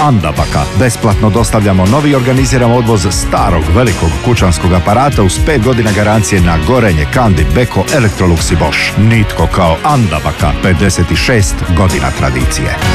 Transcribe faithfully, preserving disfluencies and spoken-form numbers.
Andabaka. Besplatno dostavljamo novi i organiziramo odvoz starog velikog kućanskog aparata uz pet godina garancije na gorenje, Kandi, Beko, Electrolux i Bosch. Nitko kao Andabaka, pedeset šest godina tradicije.